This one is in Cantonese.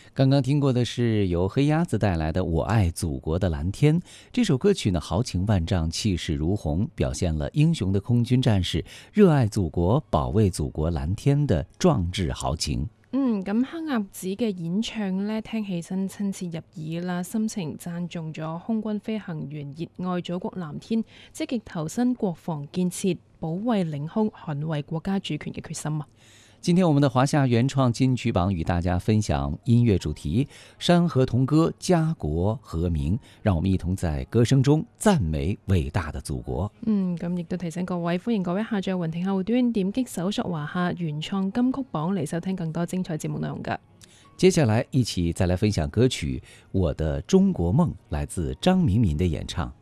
刚刚听过的是由黑鸭子带来的《我爱祖国的蓝天》。这首歌曲呢，豪情万丈，气势如虹，表现了英雄的空军战士热爱祖國、保衛祖國藍天的壯志豪情。 咁黑鴨子嘅演唱呢，聽起身親切入耳啦，心情讚頌咗空軍飛行員熱愛祖國藍天、積極投身國防建設、保衛領空、捍衛國家主權嘅決心啊！ 今天我们的华夏原创金曲榜与大家分享音乐主题山河同歌，家国和鸣，让我们一同在歌声中赞美伟大的祖国。 咁亦都提醒各位，歡迎各位下載雲聽後端，點擊搜索華夏原創金曲榜嚟收聽更多精彩節目內容㗎。 接下來一起再來分享歌曲《我的中國夢》，來自張明敏的演唱。